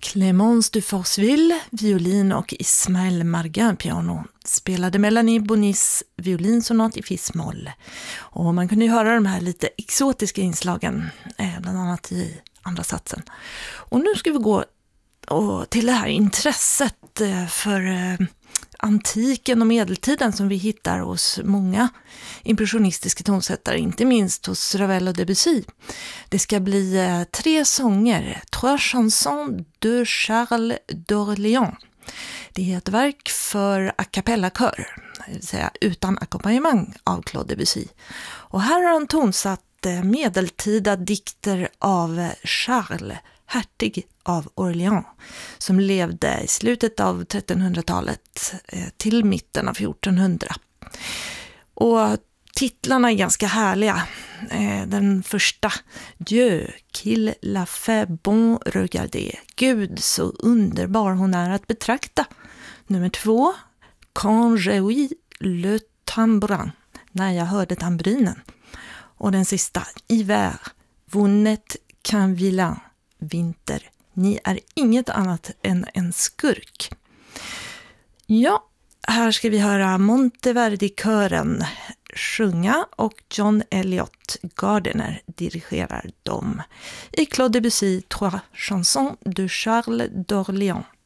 Clémence du Forceville, violin och Ismaël Margin, piano, spelade Mélanie Bonis violinsonat i fis-moll. Och man kunde ju höra de här lite exotiska inslagen, bland annat i andra satsen. Och nu ska vi gå till det här intresset för antiken och medeltiden som vi hittar hos många impressionistiska tonsättare, inte minst hos Ravel och Debussy. Det ska bli 3 sånger, Trois chansons de Charles d'Orléans. Det är ett verk för a cappella-kör, det vill säga utan ackompanjemang av Claude Debussy. Och här har han tonsatt medeltida dikter av Charles, hertig av Orléans, som levde i slutet av 1300-talet till mitten av 1400. Och titlarna är ganska härliga. Den första, Dieu, qu'il l'a fait bon regarder. Gud, så underbar hon är att betrakta. Nummer 2, Quand j'ai ouï le tambourin, när jag hörde tamburinen. Och den sista, Hiver, vous n'êtes qu'un vilain. Vinter, ni är inget annat än en skurk. Ja, här ska vi höra Monteverdi-kören sjunga och John Elliott Gardiner dirigerar dem i Claude Debussy Trois chansons de Charles d'Orléans.